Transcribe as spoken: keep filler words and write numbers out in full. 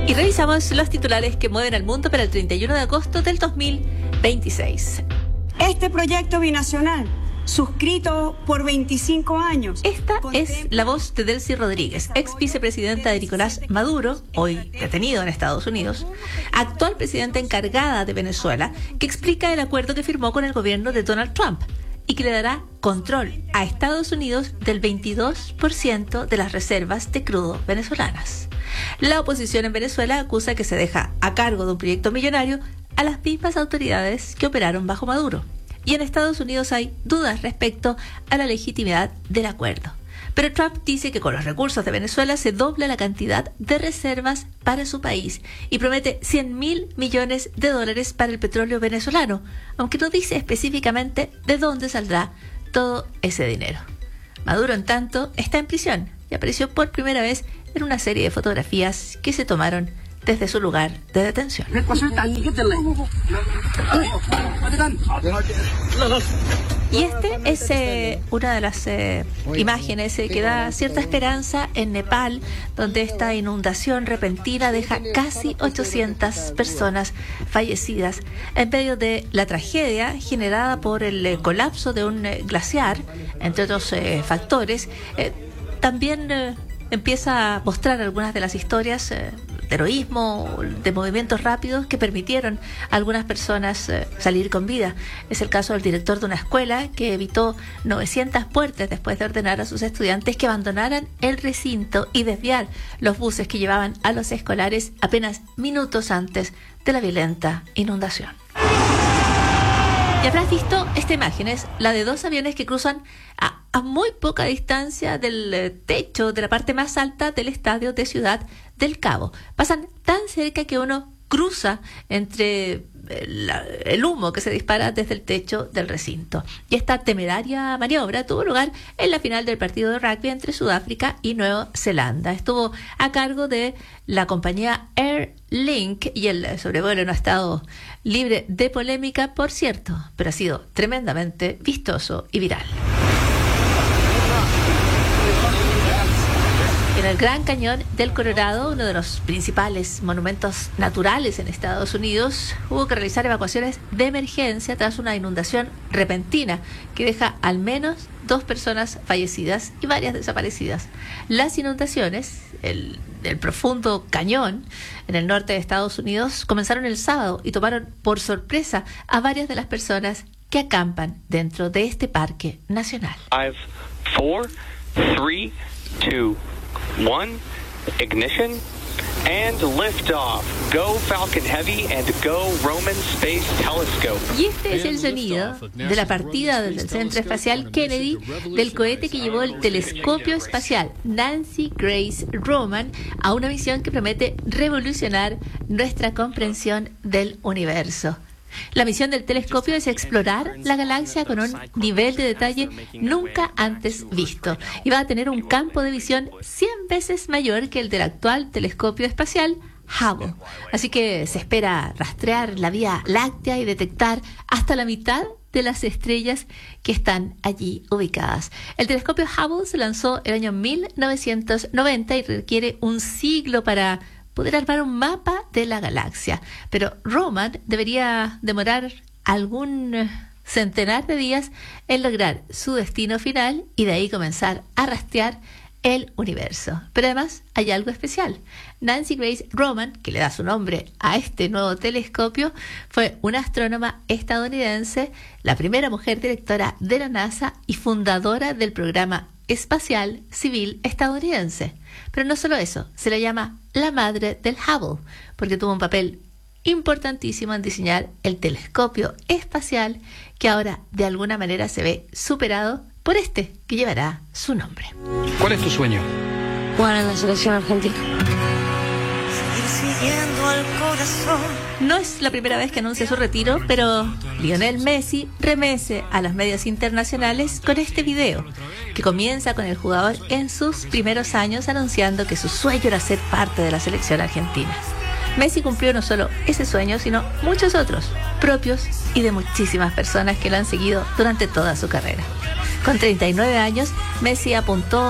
Y revisamos los titulares que mueven al mundo para el treinta y uno de agosto del dos mil veintiséis. Este proyecto binacional, suscrito por veinticinco años. Esta es la voz de Delcy Rodríguez, ex vicepresidenta de Nicolás Maduro, hoy detenido en Estados Unidos, actual presidenta encargada de Venezuela, que explica el acuerdo que firmó con el gobierno de Donald Trump y que le dará control a Estados Unidos del veintidós por ciento de las reservas de crudo venezolanas. La oposición en Venezuela acusa que se deja a cargo de un proyecto millonario a las mismas autoridades que operaron bajo Maduro. Y en Estados Unidos hay dudas respecto a la legitimidad del acuerdo. Pero Trump dice que con los recursos de Venezuela se dobla la cantidad de reservas para su país y promete cien mil millones de dólares para el petróleo venezolano, aunque no dice específicamente de dónde saldrá todo ese dinero. Maduro, en tanto, está en prisión y apareció por primera vez en una serie de fotografías que se tomaron desde su lugar de detención. Y este es eh, una de las eh, imágenes eh, que da cierta esperanza en Nepal, donde esta inundación repentina deja casi ochocientas personas fallecidas en medio de la tragedia generada por el eh, colapso de un eh, glaciar, entre otros eh, factores. Eh, también eh, empieza a mostrar algunas de las historias eh, de heroísmo, de movimientos rápidos que permitieron a algunas personas eh, salir con vida. Es el caso del director de una escuela que evitó novecientas muertes después de ordenar a sus estudiantes que abandonaran el recinto y desviar los buses que llevaban a los escolares apenas minutos antes de la violenta inundación. Y habrás visto esta imagen, es la de dos aviones que cruzan a, a muy poca distancia del eh, techo de la parte más alta del estadio de Ciudad del Cabo. Pasan tan cerca que uno cruza entre el, el humo que se dispara desde el techo del recinto. Y esta temeraria maniobra tuvo lugar en la final del partido de rugby entre Sudáfrica y Nueva Zelanda. Estuvo a cargo de la compañía Air Link y el sobrevuelo no ha estado libre de polémica, por cierto, pero ha sido tremendamente vistoso y viral. En el Gran Cañón del Colorado, uno de los principales monumentos naturales en Estados Unidos, hubo que realizar evacuaciones de emergencia tras una inundación repentina que deja al menos dos personas fallecidas y varias desaparecidas. Las inundaciones, el, el profundo cañón en el norte de Estados Unidos, comenzaron el sábado y tomaron por sorpresa a varias de las personas que acampan dentro de este parque nacional. five, four, three, two, one, ignition, and liftoff. Go Falcon Heavy and go Roman Space Telescope. Y este es el sonido de la partida desde el Centro Espacial Kennedy del cohete que llevó el telescopio espacial Nancy Grace Roman a una misión que promete revolucionar nuestra comprensión del universo. La misión del telescopio es explorar la galaxia con un nivel de detalle nunca antes visto y va a tener un campo de visión cien veces mayor que el del actual telescopio espacial Hubble. Así que se espera rastrear la Vía Láctea y detectar hasta la mitad de las estrellas que están allí ubicadas. El telescopio Hubble se lanzó el año mil novecientos noventa y requiere un siglo para poder armar un mapa de la galaxia, pero Roman debería demorar algún centenar de días en lograr su destino final y de ahí comenzar a rastrear el universo. Pero además hay algo especial. Nancy Grace Roman, que le da su nombre a este nuevo telescopio, fue una astrónoma estadounidense, la primera mujer directora de la NASA y fundadora del programa espacial civil estadounidense. Pero no solo eso, se le llama la madre del Hubble, porque tuvo un papel importantísimo en diseñar el telescopio espacial que ahora de alguna manera se ve superado por este que llevará su nombre. ¿Cuál es tu sueño? Jugar en la selección argentina. Seguir siguiendo al corazón. No es la primera vez que anuncia su retiro, pero Lionel Messi remece a los medios internacionales con este video, que comienza con el jugador en sus primeros años anunciando que su sueño era ser parte de la selección argentina. Messi cumplió no solo ese sueño, sino muchos otros, propios y de muchísimas personas que lo han seguido durante toda su carrera. Con treinta y nueve años, Messi apuntó